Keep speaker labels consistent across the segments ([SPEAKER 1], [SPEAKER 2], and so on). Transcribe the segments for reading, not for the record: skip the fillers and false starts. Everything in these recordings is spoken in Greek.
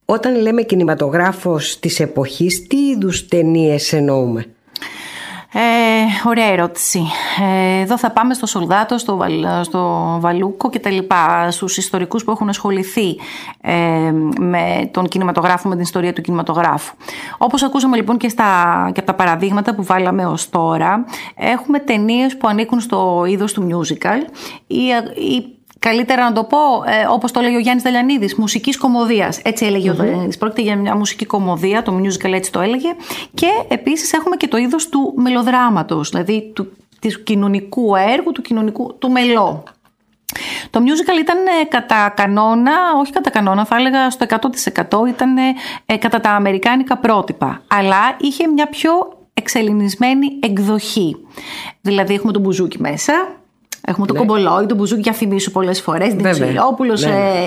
[SPEAKER 1] Όταν λέμε κινηματογράφος της εποχής, τι είδους ταινίες εννοούμε?
[SPEAKER 2] Ωραία ερώτηση. Εδώ θα πάμε στο Σολδάτο, στο Βαλούκο και τα λοιπά, στους ιστορικούς που έχουν ασχοληθεί με τον κινηματογράφο, με την ιστορία του κινηματογράφου. Όπως ακούσαμε λοιπόν και από τα παραδείγματα που βάλαμε ως τώρα, έχουμε ταινίες που ανήκουν στο είδος του musical ή καλύτερα να το πω, όπως το έλεγε ο Γιάννης Δαλιανίδης, μουσικής κωμωδίας. Έτσι έλεγε ο Δαλιανίδης. Πρόκειται για μια μουσική κωμωδία, το musical έτσι το έλεγε. Και επίσης έχουμε και το είδος του μελοδράματος, δηλαδή του κοινωνικού έργου, του μελό. Το musical ήταν κατά κανόνα, όχι κατά κανόνα, θα έλεγα στο 100% ήταν κατά τα αμερικάνικα πρότυπα. Αλλά είχε μια πιο εξελληνισμένη εκδοχή. Δηλαδή έχουμε τον μπουζούκι μέσα. Έχουμε το κομπολόι, τον μπουζούκι, για θυμίσου πολλές φορές. Δημητριόπουλος,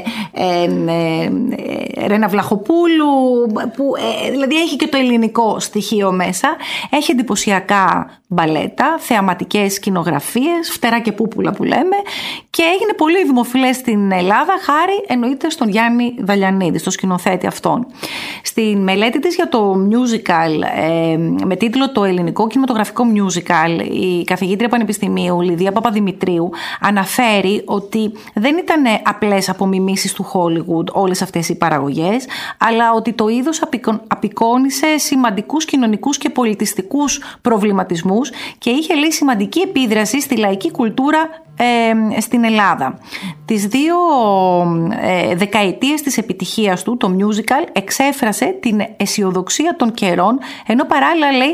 [SPEAKER 2] Ρένα Βλαχοπούλου, που δηλαδή έχει και το ελληνικό στοιχείο μέσα. Έχει εντυπωσιακά μπαλέτα, θεαματικές σκηνογραφίες, φτερά και πούπουλα που λέμε, και έγινε πολύ δημοφιλές στην Ελλάδα χάρη εννοείται στον Γιάννη Δαλιανίδη, στο σκηνοθέτη αυτόν. Στην μελέτη της για το musical με τίτλο «Το ελληνικό κινηματογραφικό musical», η καθηγήτρια πανεπιστημίου Λιδία Παπαδημητρίου αναφέρει ότι δεν ήταν απλές απομιμήσεις του Hollywood όλες αυτές οι παραγωγές, αλλά ότι το είδος απεικόνισε σημαντικούς κοινωνικούς και πολιτιστικούς προβληματισμούς και είχε λέει σημαντική επίδραση στη λαϊκή κουλτούρα στην Ελλάδα. Τις 2 δεκαετίες της επιτυχίας του, το musical εξέφρασε την αισιοδοξία των καιρών, ενώ παράλληλα λέει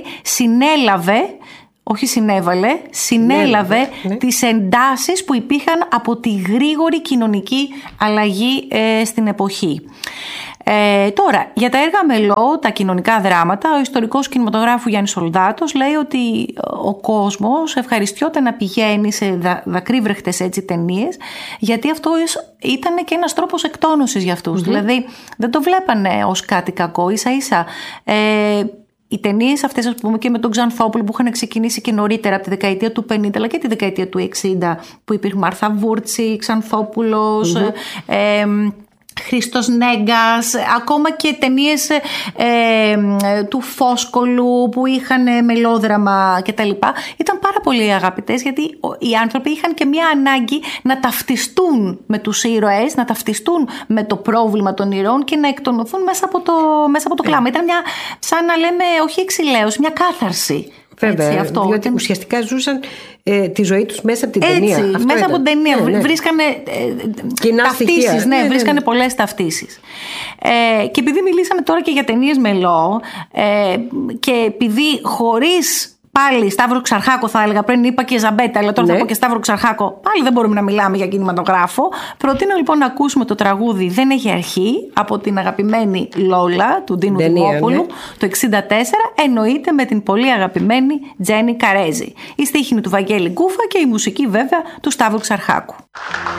[SPEAKER 2] συνέλαβε τις εντάσεις που υπήρχαν από τη γρήγορη κοινωνική αλλαγή στην εποχή. Τώρα, για τα έργα μελό, τα κοινωνικά δράματα, ο ιστορικός κινηματογράφου Γιάννης Σολδάτος λέει ότι ο κόσμος ευχαριστιόταν να πηγαίνει σε δακρύβρεχτες έτσι ταινίες, γιατί αυτό ήταν και ένας τρόπος εκτόνωσης για αυτούς. Δηλαδή δεν το βλέπανε ως κάτι κακό, ίσα ίσα. Οι ταινίες αυτές, ας πούμε, και με τον Ξανθόπουλο που είχαν ξεκινήσει και νωρίτερα από τη δεκαετία του 50 αλλά και τη δεκαετία του 60, που υπήρχε Μάρθα Βούρτσι, Ξανθόπουλος, Χρήστος Νέγκας, ακόμα και ταινίες του Φόσκολου που είχαν μελόδραμα κτλ. Ήταν πάρα πολύ αγαπητές, γιατί οι άνθρωποι είχαν και μια ανάγκη να ταυτιστούν με τους ήρωες, να ταυτιστούν με το πρόβλημα των ηρώων και να εκτονωθούν μέσα από το κλάμα. Ήταν μια, σαν να λέμε, όχι εξηλαίωση, μια κάθαρση.
[SPEAKER 1] Βέβαια,
[SPEAKER 2] έτσι, αυτό.
[SPEAKER 1] Διότι ουσιαστικά ζούσαν τη ζωή τους μέσα από την ταινία.
[SPEAKER 2] Έτσι, μέσα από την ταινία. Βρίσκανε ταυτίσεις. Βρίσκανε πολλές ταυτίσεις. Και επειδή μιλήσαμε τώρα και για ταινίες μελό, και επειδή χωρίς πάλι Σταύρο Ξαρχάκο, θα έλεγα, πριν είπα και Ζαμπέτα, αλλά τώρα θα πω και Σταύρο Ξαρχάκο, πάλι δεν μπορούμε να μιλάμε για κινηματογράφο. Προτείνω λοιπόν να ακούσουμε το τραγούδι «Δεν έχει αρχή» από την αγαπημένη Λόλα του Ντίνου Δημόπουλου το 1964, εννοείται με την πολύ αγαπημένη Τζένι Καρέζη. Η στίχη είναι του Βαγγέλη Γκούφα και η μουσική βέβαια του Σταύρου Ξαρχάκου.